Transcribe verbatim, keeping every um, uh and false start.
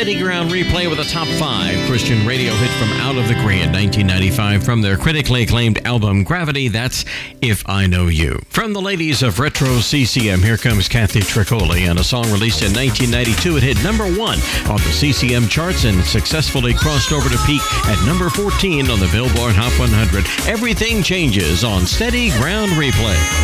Steady Ground Replay with a top five Christian radio hit from Out of the Grey in nineteen ninety-five from their critically acclaimed album Gravity. That's If I Know You. From the ladies of Retro C C M, here comes Kathy Tricoli and a song released in nineteen ninety-two. It hit number one on the C C M charts and successfully crossed over to peak at number fourteen on the Billboard Hot one hundred. Everything Changes on Steady Ground Replay.